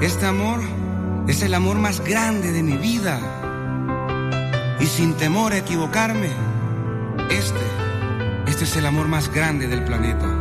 Este amor es el amor más grande de mi vida. Y sin temor a equivocarme, este es el amor más grande del planeta.